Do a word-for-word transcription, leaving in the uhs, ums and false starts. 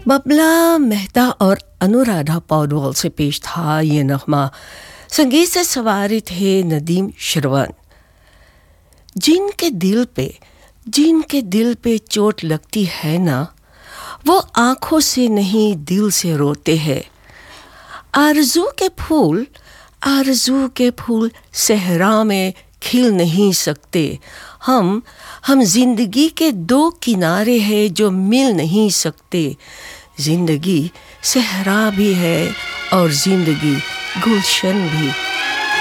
बबला मेहता और अनुराधा पौडवाल से पेश था ये नगमा। संगीत से सवारी थे नदीम श्रवण। जिनके दिल पे जिनके दिल पे चोट लगती है ना, वो आंखों से नहीं दिल से रोते हैं। आरज़ू के फूल आरज़ू के फूल सहरा में खिल नहीं सकते। हम हम जिंदगी के दो किनारे हैं जो मिल नहीं सकते। जिंदगी सहरा भी है और जिंदगी गुलशन भी।